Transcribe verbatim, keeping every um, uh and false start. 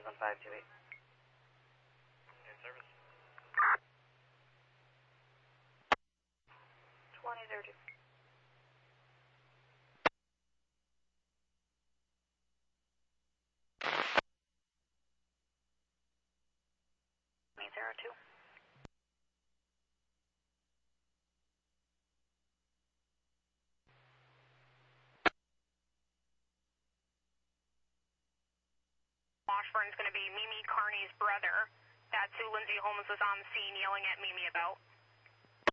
on five two eight. In service. twenty zero two. zero two. Washburn's going to be Mimi Carney's brother. That's who Lindsay Holmes was on the scene yelling at Mimi about.